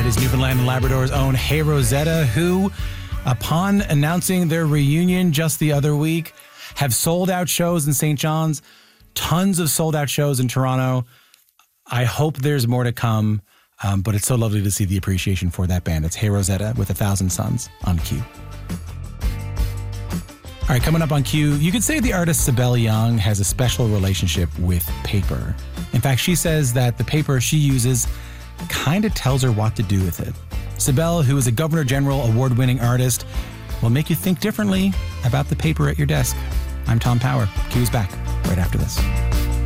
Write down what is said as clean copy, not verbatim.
is Newfoundland and Labrador's own Hey Rosetta, who, upon announcing their reunion just the other week, have sold out shows in St. John's, tons of sold out shows in Toronto. I hope there's more to come, but it's so lovely to see the appreciation for that band. It's Hey Rosetta with 1,000 Suns on Q. All right, coming up on Q, you could say the artist Sibel Young has a special relationship with paper. In fact, she says that the paper she uses kind of tells her what to do with it. Sibel, who is a Governor General award-winning artist, will make you think differently about the paper at your desk. I'm Tom Power. Q's back right after this.